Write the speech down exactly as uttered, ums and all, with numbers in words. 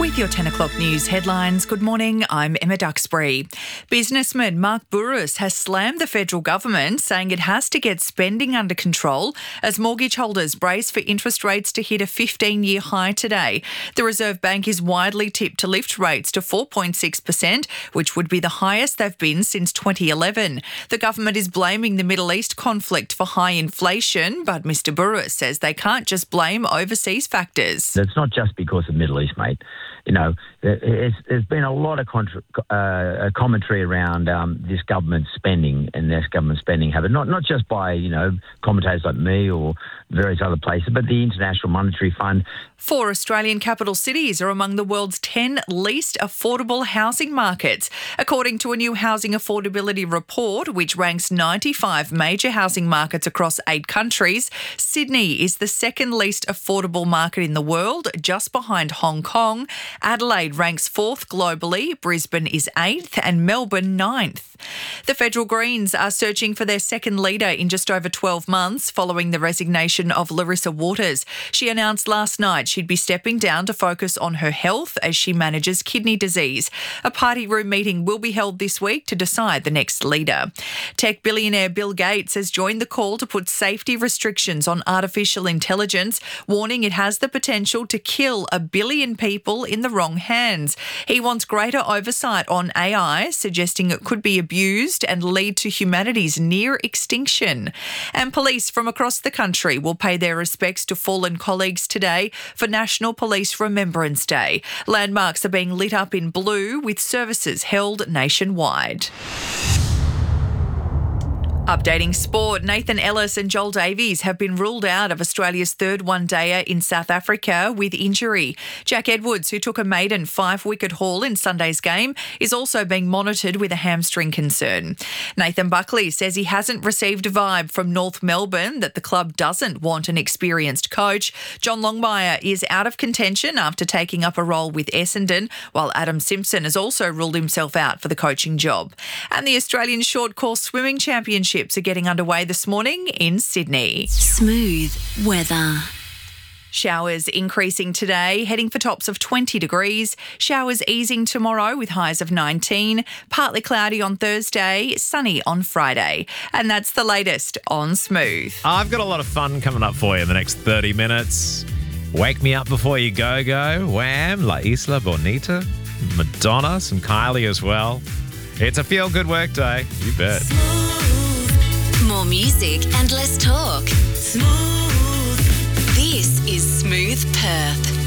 with your ten o'clock news headlines. Good morning, I'm Emma Duxbury. Businessman Mark Bouris has slammed the federal government, saying it has to get spending under control as mortgage holders brace for interest rates to hit a fifteen-year high today. The Reserve Bank is widely tipped to lift rates to four point six percent, which would be the highest they've been since twenty eleven. The government is blaming the Middle East conflict for high inflation, but Mr Bouris says they can't just blame overseas factors. It's not just because of the Middle East, mate. You know, there's, there's been a lot of contra- uh, commentary around um, this government spending and this government spending habit, not not just by, you know, commentators like me or various other places, but the International Monetary Fund. Four Australian capital cities are among the world's ten least affordable housing markets. According to a new housing affordability report, which ranks ninety-five major housing markets across eight countries, Sydney is the second least affordable market in the world, just behind Hong Kong. Adelaide ranks fourth globally, Brisbane is eighth and Melbourne ninth. The federal Greens are searching for their second leader in just over twelve months following the resignation of Larissa Waters. She announced last night she'd be stepping down to focus on her health as she manages kidney disease. A party room meeting will be held this week to decide the next leader. Tech billionaire Bill Gates has joined the call to put safety restrictions on artificial intelligence, warning it has the potential to kill a billion people in the wrong hands. He wants greater oversight on A I, suggesting it could be abused and lead to humanity's near extinction. And police from across the country will pay their respects to fallen colleagues today for National Police Remembrance Day. Landmarks are being lit up in blue with services held nationwide. Updating sport, Nathan Ellis and Joel Davies have been ruled out of Australia's third one-dayer in South Africa with injury. Jack Edwards, who took a maiden five-wicket haul in Sunday's game, is also being monitored with a hamstring concern. Nathan Buckley says he hasn't received a vibe from North Melbourne that the club doesn't want an experienced coach. John Longmire is out of contention after taking up a role with Essendon, while Adam Simpson has also ruled himself out for the coaching job. And the Australian Short Course Swimming Championships are getting underway this morning in Sydney. Smooth weather. Showers increasing today, heading for tops of twenty degrees. Showers easing tomorrow with highs of nineteen. Partly cloudy on Thursday, sunny on Friday. And that's the latest on Smooth. I've got a lot of fun coming up for you in the next thirty minutes. Wake Me Up Before You Go Go, Wham, La Isla Bonita, Madonna, some Kylie as well. It's a feel-good work day. You bet. More music and less talk. Smooth. This is Smooth Perth.